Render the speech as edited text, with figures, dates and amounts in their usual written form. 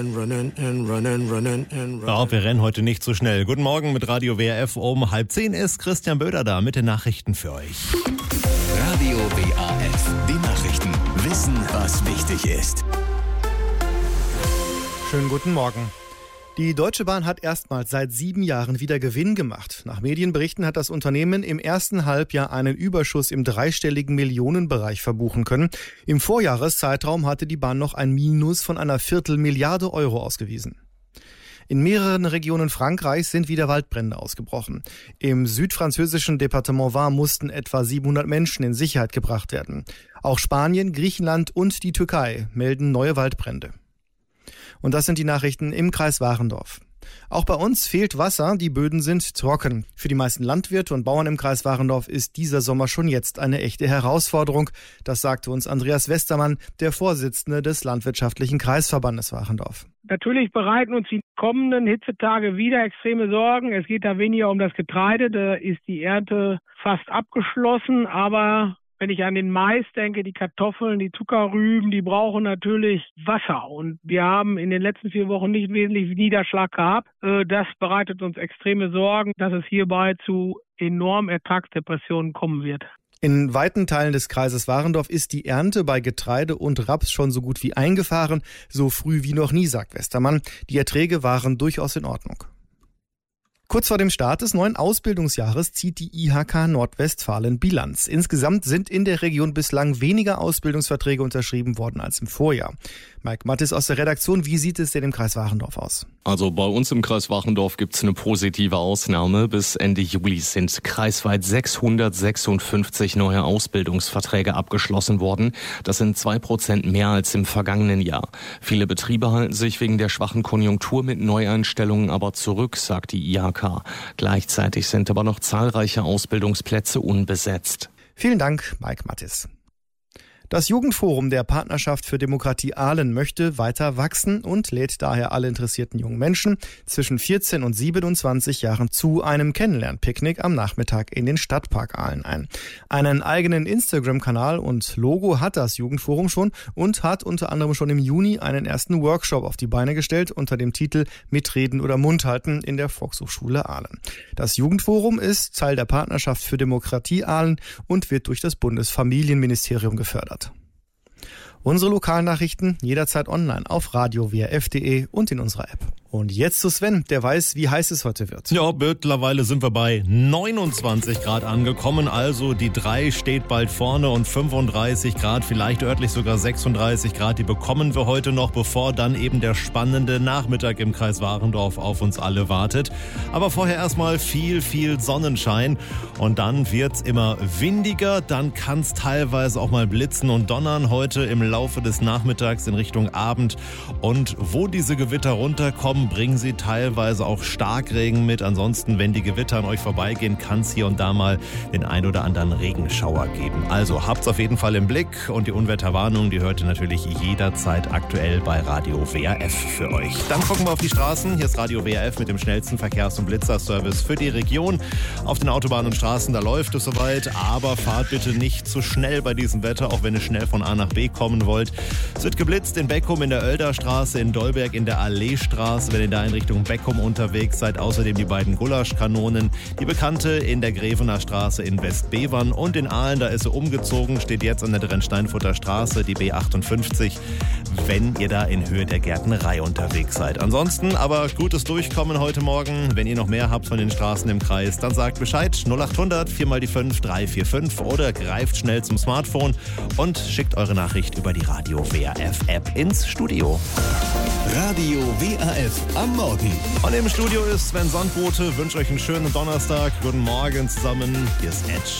Ja, wir rennen heute nicht so schnell. Guten Morgen mit Radio WRF. Um 9:30 ist Christian Böder da mit den Nachrichten für euch. Radio WRF, die Nachrichten. Wissen, was wichtig ist. Schönen guten Morgen. Die Deutsche Bahn hat erstmals seit 7 Jahren wieder Gewinn gemacht. Nach Medienberichten hat das Unternehmen im ersten Halbjahr einen Überschuss im dreistelligen Millionenbereich verbuchen können. Im Vorjahreszeitraum hatte die Bahn noch ein Minus von einer Viertelmilliarde Euro ausgewiesen. In mehreren Regionen Frankreichs sind wieder Waldbrände ausgebrochen. Im südfranzösischen Departement Var mussten etwa 700 Menschen in Sicherheit gebracht werden. Auch Spanien, Griechenland und die Türkei melden neue Waldbrände. Und das sind die Nachrichten im Kreis Warendorf. Auch bei uns fehlt Wasser, die Böden sind trocken. Für die meisten Landwirte und Bauern im Kreis Warendorf ist dieser Sommer schon jetzt eine echte Herausforderung. Das sagte uns Andreas Westermann, der Vorsitzende des Landwirtschaftlichen Kreisverbandes Warendorf. Natürlich bereiten uns die kommenden Hitzetage wieder extreme Sorgen. Es geht da weniger um das Getreide, da ist die Ernte fast abgeschlossen, aber wenn ich an den Mais denke, die Kartoffeln, die Zuckerrüben, die brauchen natürlich Wasser. Und wir haben in den letzten 4 Wochen nicht wesentlich Niederschlag gehabt. Das bereitet uns extreme Sorgen, dass es hierbei zu enormen Ertragsdepressionen kommen wird. In weiten Teilen des Kreises Warendorf ist die Ernte bei Getreide und Raps schon so gut wie eingefahren. So früh wie noch nie, sagt Westermann. Die Erträge waren durchaus in Ordnung. Kurz vor dem Start des neuen Ausbildungsjahres zieht die IHK Nordwestfalen Bilanz. Insgesamt sind in der Region bislang weniger Ausbildungsverträge unterschrieben worden als im Vorjahr. Mike Mattis aus der Redaktion, wie sieht es denn im Kreis Warendorf aus? Also bei uns im Kreis Warendorf gibt es eine positive Ausnahme. Bis Ende Juli sind kreisweit 656 neue Ausbildungsverträge abgeschlossen worden. Das sind 2% mehr als im vergangenen Jahr. Viele Betriebe halten sich wegen der schwachen Konjunktur mit Neueinstellungen aber zurück, sagt die IHK. Gleichzeitig sind aber noch zahlreiche Ausbildungsplätze unbesetzt. Vielen Dank, Mike Mattis. Das Jugendforum der Partnerschaft für Demokratie Ahlen möchte weiter wachsen und lädt daher alle interessierten jungen Menschen zwischen 14 und 27 Jahren zu einem Kennenlernpicknick am Nachmittag in den Stadtpark Ahlen ein. Einen eigenen Instagram-Kanal und Logo hat das Jugendforum schon und hat unter anderem schon im Juni einen ersten Workshop auf die Beine gestellt unter dem Titel Mitreden oder Mund halten in der Volkshochschule Ahlen. Das Jugendforum ist Teil der Partnerschaft für Demokratie Ahlen und wird durch das Bundesfamilienministerium gefördert. Unsere Lokalnachrichten jederzeit online auf radio-wrf.de und in unserer App. Und jetzt zu Sven, der weiß, wie heiß es heute wird. Ja, mittlerweile sind wir bei 29 Grad angekommen, also die 3 steht bald vorne und 35 Grad, vielleicht örtlich sogar 36 Grad, die bekommen wir heute noch, bevor dann eben der spannende Nachmittag im Kreis Warendorf auf uns alle wartet. Aber vorher erstmal viel Sonnenschein und dann wird's immer windiger, dann kann's teilweise auch mal blitzen und donnern heute im Laufe des Nachmittags in Richtung Abend. Und wo diese Gewitter runterkommen, bringen sie teilweise auch Starkregen mit. Ansonsten, wenn die Gewitter an euch vorbeigehen, kann es hier und da mal den ein oder anderen Regenschauer geben. Also habt's auf jeden Fall im Blick und die Unwetterwarnung, die hört ihr natürlich jederzeit aktuell bei Radio WRF für euch. Dann gucken wir auf die Straßen. Hier ist Radio WRF mit dem schnellsten Verkehrs- und Blitzerservice für die Region. Auf den Autobahnen und Straßen, da läuft es soweit, aber fahrt bitte nicht zu schnell bei diesem Wetter, auch wenn ihr schnell von A nach B kommen wollt. Es wird geblitzt in Beckum in der Oelderstraße, in Dolberg in der Alleestraße, wenn ihr da in Richtung Beckum unterwegs seid. Außerdem die beiden Gulaschkanonen, die bekannte in der Grevener Straße in Westbevern und in Ahlen, da ist sie umgezogen, steht jetzt an der Drensteinfurter Straße, die B58, wenn ihr da in Höhe der Gärtnerei unterwegs seid. Ansonsten aber gutes Durchkommen heute Morgen. Wenn ihr noch mehr habt von den Straßen im Kreis, dann sagt Bescheid. 0800 4x5 345 oder greift schnell zum Smartphone und schickt eure Nachricht über die Radio WRF App ins Studio. Radio WRF am Morgen. Und im Studio ist Sven Sandbote. Wünsche euch einen schönen Donnerstag. Guten Morgen zusammen. Hier ist Edge.